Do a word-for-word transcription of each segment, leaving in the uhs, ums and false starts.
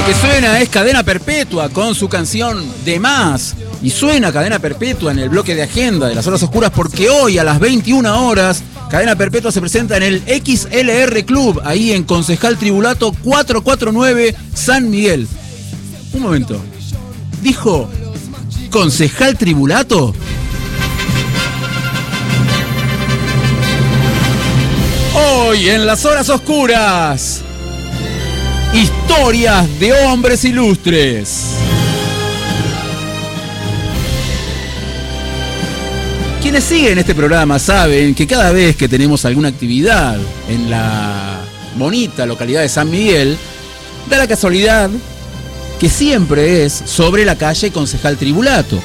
Lo que suena es Cadena Perpetua con su canción De Más. Y suena Cadena Perpetua en el bloque de agenda de las horas oscuras porque hoy a las veintiuna horas Cadena Perpetua se presenta en el X L R Club, ahí en Concejal Tribulato cuatrocientos cuarenta y nueve San Miguel. Un momento. ¿Dijo Concejal Tribulato? Hoy en las horas oscuras, historias de hombres ilustres. Quienes siguen este programa saben que cada vez que tenemos alguna actividad en la bonita localidad de San Miguel, da la casualidad que siempre es sobre la calle Concejal Tribulato.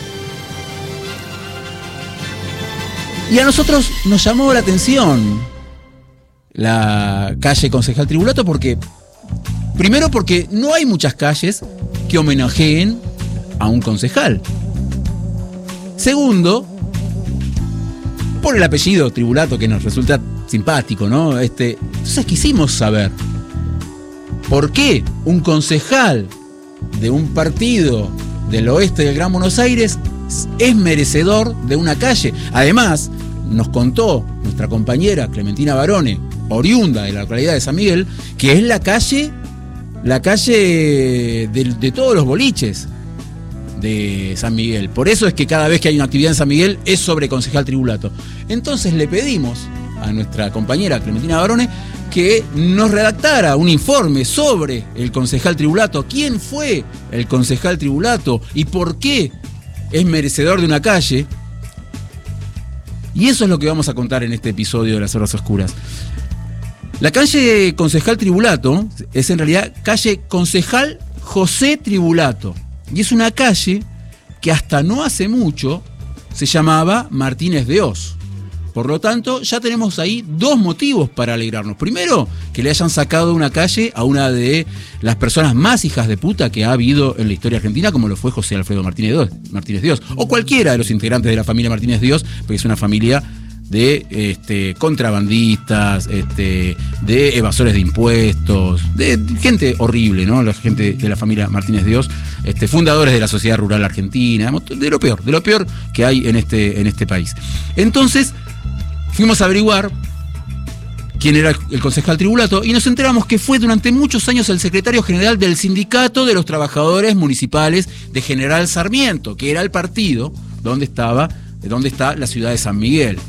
Y a nosotros nos llamó la atención la calle Concejal Tribulato porque, primero porque no hay muchas calles que homenajeen a un concejal. Segundo, por el apellido Tribulato, que nos resulta simpático, ¿no? Este, entonces quisimos saber por qué un concejal de un partido del oeste del Gran Buenos Aires es merecedor de una calle. Además, nos contó nuestra compañera Clementina Barone, oriunda de la localidad de San Miguel, que es la calle, la calle de, de todos los boliches de San Miguel. Por eso es que cada vez que hay una actividad en San Miguel es sobre Concejal Tribulato. Entonces le pedimos a nuestra compañera Clementina Barone que nos redactara un informe sobre el Concejal Tribulato. ¿Quién fue el Concejal Tribulato y por qué es merecedor de una calle? Y eso es lo que vamos a contar en este episodio de Las Horas Oscuras. La calle Concejal Tribulato es en realidad calle Concejal José Tribulato. Y es una calle que hasta no hace mucho se llamaba Martínez de Hoz. Por lo tanto, ya tenemos ahí dos motivos para alegrarnos. Primero, que le hayan sacado una calle a una de las personas más hijas de puta que ha habido en la historia argentina, como lo fue José Alfredo Martínez de Hoz, Martínez de Hoz, o cualquiera de los integrantes de la familia Martínez de Hoz, porque es una familia de este, contrabandistas, este, de evasores de impuestos, de gente horrible, ¿no? La gente de la familia Martínez de Hoz, este, fundadores de la Sociedad Rural Argentina, de lo peor, de lo peor que hay en este, en este país. Entonces, fuimos a averiguar quién era el concejal Tribulato y nos enteramos que fue durante muchos años el secretario general del Sindicato de los Trabajadores Municipales de General Sarmiento, que era el partido donde estaba, donde está la ciudad de San Miguel.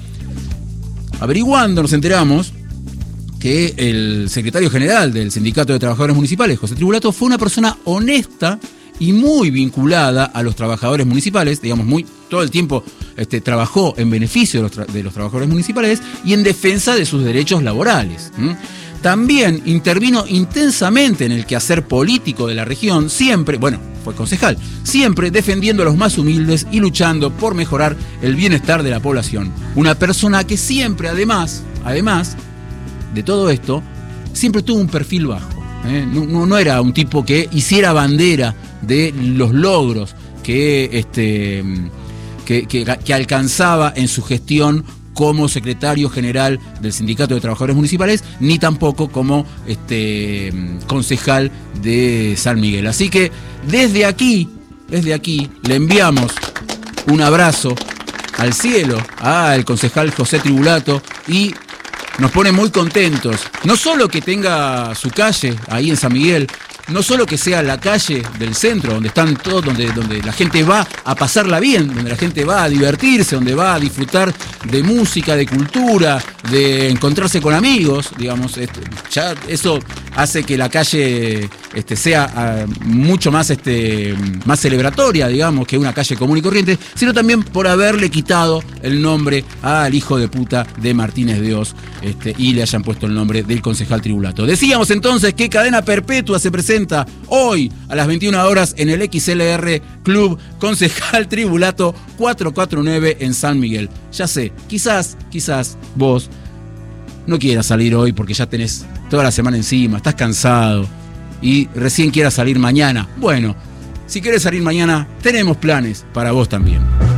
Averiguando nos enteramos que el secretario general del Sindicato de Trabajadores Municipales, José Tribulato, fue una persona honesta y muy vinculada a los trabajadores municipales, digamos, muy todo el tiempo este, trabajó en beneficio de los, tra- de los trabajadores municipales y en defensa de sus derechos laborales. ¿Mm? También intervino intensamente en el quehacer político de la región, siempre, bueno, fue concejal, siempre defendiendo a los más humildes y luchando por mejorar el bienestar de la población. Una persona que siempre, además, además de todo esto, siempre tuvo un perfil bajo. ¿eh? No, no, no era un tipo que hiciera bandera de los logros que, este, que, que, que alcanzaba en su gestión como secretario general del Sindicato de Trabajadores Municipales, ni tampoco como este, concejal de San Miguel. Así que desde aquí, desde aquí, le enviamos un abrazo al cielo al concejal José Tribulato y nos pone muy contentos. No solo que tenga su calle ahí en San Miguel, no solo que sea la calle del centro, donde están todos, donde, donde la gente va a pasarla bien, donde la gente va a divertirse, donde va a disfrutar de música, de cultura, de encontrarse con amigos, digamos, este, ya eso hace que la calle este, sea uh, mucho más, este, más celebratoria, digamos, que una calle común y corriente, sino también por haberle quitado el nombre al hijo de puta de Martínez de Hoz este, y le hayan puesto el nombre del concejal Tribulato. Decíamos entonces que Cadena Perpetua se presenta hoy a las veintiuna horas en el X L R Club Concejal Tribulato cuatrocientos cuarenta y nueve en San Miguel. Ya sé, quizás, quizás vos no quieras salir hoy porque ya tenés toda la semana encima, estás cansado y recién quieras salir mañana. Bueno, si querés salir mañana, tenemos planes para vos también.